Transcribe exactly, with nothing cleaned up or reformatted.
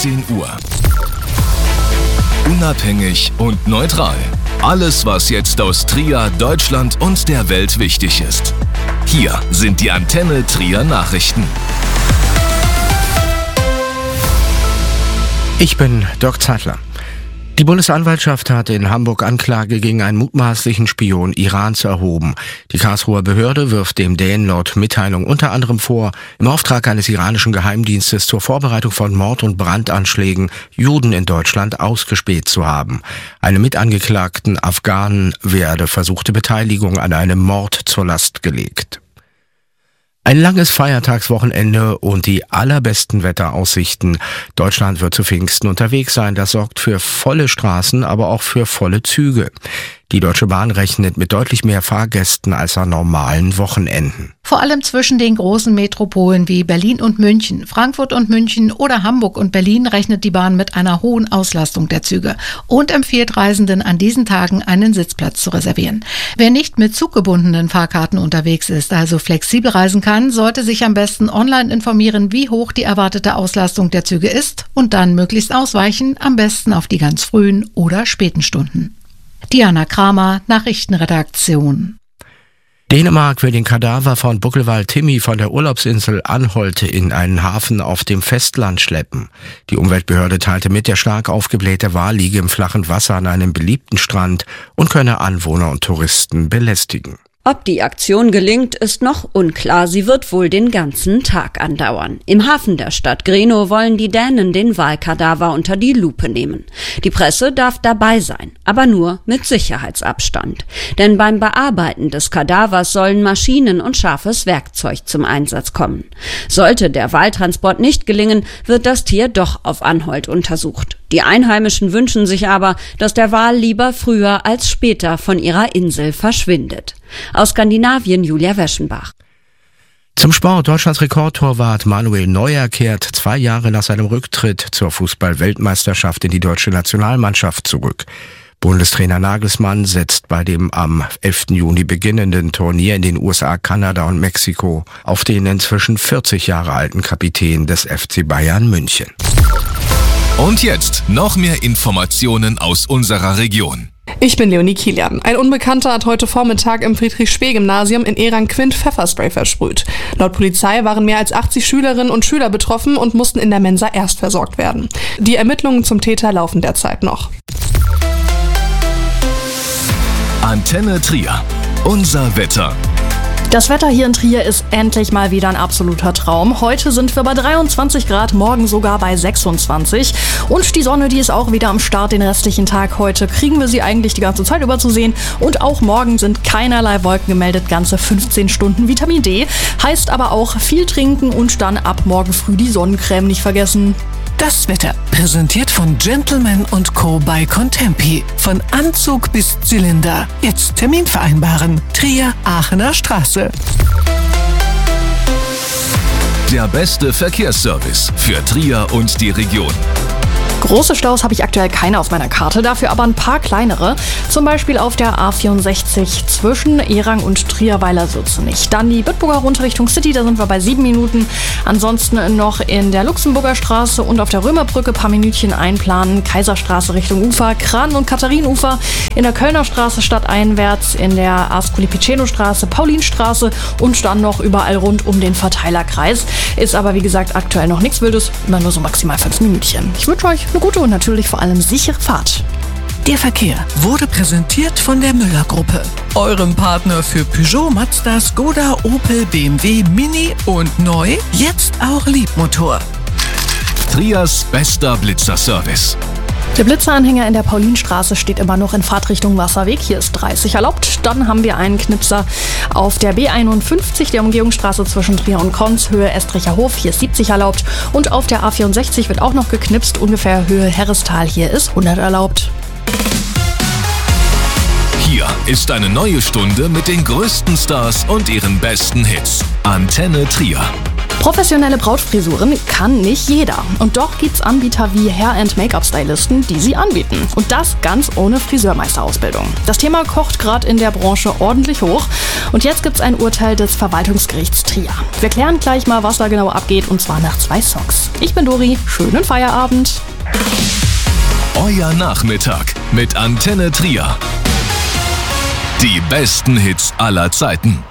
achtzehn Uhr. Unabhängig und neutral. Alles, was jetzt aus Trier, Deutschland und der Welt wichtig ist. Hier sind die Antenne Trier Nachrichten. Ich bin Dirk Zeitler. Die Bundesanwaltschaft hat in Hamburg Anklage gegen einen mutmaßlichen Spion Irans erhoben. Die Karlsruher Behörde wirft dem Dänen laut Mitteilung unter anderem vor, im Auftrag eines iranischen Geheimdienstes zur Vorbereitung von Mord- und Brandanschlägen Juden in Deutschland ausgespäht zu haben. Einem mitangeklagten Afghanen werde versuchte Beteiligung an einem Mord zur Last gelegt. Ein langes Feiertagswochenende und die allerbesten Wetteraussichten. Deutschland wird zu Pfingsten unterwegs sein. Das sorgt für volle Straßen, aber auch für volle Züge. Die Deutsche Bahn rechnet mit deutlich mehr Fahrgästen als an normalen Wochenenden. Vor allem zwischen den großen Metropolen wie Berlin und München, Frankfurt und München oder Hamburg und Berlin rechnet die Bahn mit einer hohen Auslastung der Züge und empfiehlt Reisenden an diesen Tagen einen Sitzplatz zu reservieren. Wer nicht mit zuggebundenen Fahrkarten unterwegs ist, also flexibel reisen kann, sollte sich am besten online informieren, wie hoch die erwartete Auslastung der Züge ist und dann möglichst ausweichen, am besten auf die ganz frühen oder späten Stunden. Diana Kramer, Nachrichtenredaktion. Dänemark will den Kadaver von Buckelwal Timmy von der Urlaubsinsel Anholt in einen Hafen auf dem Festland schleppen. Die Umweltbehörde teilte mit, der stark aufgeblähte Wal liege im flachen Wasser an einem beliebten Strand und könne Anwohner und Touristen belästigen. Ob die Aktion gelingt, ist noch unklar. Sie wird wohl den ganzen Tag andauern. Im Hafen der Stadt Grenå wollen die Dänen den Walkadaver unter die Lupe nehmen. Die Presse darf dabei sein, aber nur mit Sicherheitsabstand. Denn beim Bearbeiten des Kadavers sollen Maschinen und scharfes Werkzeug zum Einsatz kommen. Sollte der Waltransport nicht gelingen, wird das Tier doch auf Anholt untersucht. Die Einheimischen wünschen sich aber, dass der Wal lieber früher als später von ihrer Insel verschwindet. Aus Skandinavien Julia Weschenbach. Zum Sport. Deutschlands Rekordtorwart Manuel Neuer kehrt zwei Jahre nach seinem Rücktritt zur Fußball-Weltmeisterschaft in die deutsche Nationalmannschaft zurück. Bundestrainer Nagelsmann setzt bei dem am elften Juni beginnenden Turnier in den U S A, Kanada und Mexiko auf den inzwischen vierzig Jahre alten Kapitän des F C Bayern München. Und jetzt noch mehr Informationen aus unserer Region. Ich bin Leonie Kilian. Ein Unbekannter hat heute Vormittag im Friedrich-Spee-Gymnasium in Ehrenquint Pfefferspray versprüht. Laut Polizei waren mehr als achtzig Schülerinnen und Schüler betroffen und mussten in der Mensa erst versorgt werden. Die Ermittlungen zum Täter laufen derzeit noch. Antenne Trier. Unser Wetter. Das Wetter hier in Trier ist endlich mal wieder ein absoluter Traum. Heute sind wir bei dreiundzwanzig Grad, morgen sogar bei sechsundzwanzig. Und die Sonne, die ist auch wieder am Start den restlichen Tag. Heute kriegen wir sie eigentlich die ganze Zeit über zu sehen. Und auch morgen sind keinerlei Wolken gemeldet, ganze fünfzehn Stunden Vitamin D. Heißt aber auch viel trinken und dann ab morgen früh die Sonnencreme nicht vergessen. Das Wetter, präsentiert von Gentleman und Co. bei Contempi. Von Anzug bis Zylinder. Jetzt Termin vereinbaren. Trier, Aachener Straße. Der beste Verkehrsservice für Trier und die Region. Große Staus habe ich aktuell keine auf meiner Karte, dafür aber ein paar kleinere. Zum Beispiel auf der A vierundsechzig zwischen Erang und Trierweiler-Sürzenich. Dann die Bitburger runter Richtung City, da sind wir bei sieben Minuten. Ansonsten noch in der Luxemburger Straße und auf der Römerbrücke ein paar Minütchen einplanen. Kaiserstraße Richtung Ufer, Kran- und Katharinenufer. In der Kölner Straße stadteinwärts, in der Ascoli-Piceno-Straße, Paulinstraße und dann noch überall rund um den Verteilerkreis. Ist aber wie gesagt aktuell noch nichts Wildes, immer nur so maximal fünf Minütchen. Ich wünsche euch eine gute und natürlich vor allem sichere Fahrt. Der Verkehr wurde präsentiert von der Müller-Gruppe, eurem Partner für Peugeot, Mazda, Skoda, Opel, B M W, Mini und neu, jetzt auch Liebmotor. Triers bester Blitzerservice. Der Blitzeranhänger in der Paulinstraße steht immer noch in Fahrtrichtung Wasserweg. Hier ist dreißig erlaubt. Dann haben wir einen Knipser auf der B einundfünfzig, der Umgehungsstraße zwischen Trier und Konz, Höhe Estricher Hof. Hier ist siebzig erlaubt. Und auf der A vierundsechzig wird auch noch geknipst, ungefähr Höhe Herrestal. Hier ist hundert erlaubt. Hier ist eine neue Stunde mit den größten Stars und ihren besten Hits. Antenne Trier. Professionelle Brautfrisuren kann nicht jeder. Und doch gibt's Anbieter wie Hair- and Make-up-Stylisten, die sie anbieten. Und das ganz ohne Friseurmeisterausbildung. Das Thema kocht gerade in der Branche ordentlich hoch. Und jetzt gibt's ein Urteil des Verwaltungsgerichts Trier. Wir klären gleich mal, was da genau abgeht, und zwar nach zwei Songs. Ich bin Dori, schönen Feierabend. Euer Nachmittag mit Antenne Trier. Die besten Hits aller Zeiten.